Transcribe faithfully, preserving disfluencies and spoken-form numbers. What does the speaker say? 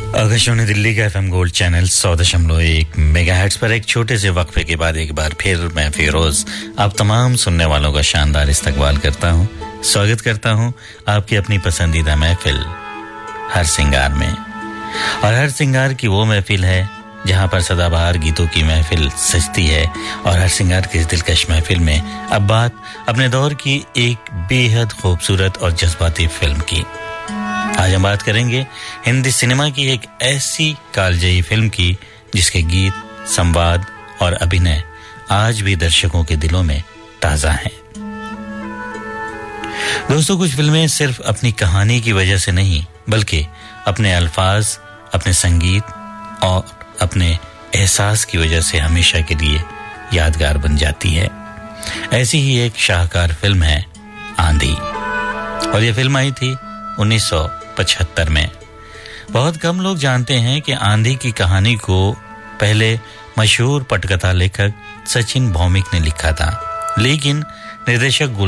आकाशवाणी दिल्ली का FM gold channel सौ दशमलव एक मेगाहर्ट्ज पर एक छोटे से वक्फे के बाद एक बार फिर मैं फिरोज आप तमाम सुनने वालों का शानदार इस्तकबाल करता हूं, स्वागत करता हूं आपकी अपनी पसंदीदा महफिल हर सिंगार में। और हर सिंगार की वो महफिल है जहां पर सदाबहार गीतों की महफिल सजती है। और हर सिंगार की इस दिलकश महफिल में अब बात अपने दौर की एक बेहद खूबसूरत और जज्बाती फिल्म की। आज हम बात करेंगे हिंदी सिनेमा की एक ऐसी कालजयी फिल्म की जिसके गीत, संवाद और अभिनय आज भी दर्शकों के दिलों में ताजा हैं। दोस्तों, कुछ फिल्में सिर्फ अपनी कहानी की वजह से नहीं बल्कि अपने अल्फाज, अपने संगीत और अपने एहसास की वजह से हमेशा के लिए यादगार बन जाती है। ऐसी ही एक शाहकार फिल्म है आंधी, और ये फिल्म आई थी उन्नीस सौ पचहत्तर में। बहुत कम लोग जानते हैं कि आंधी की कहानी को पहले मशहूर पटकथा लेखक सचिन भौमिक ने लिखा था, लेकिन निर्देशक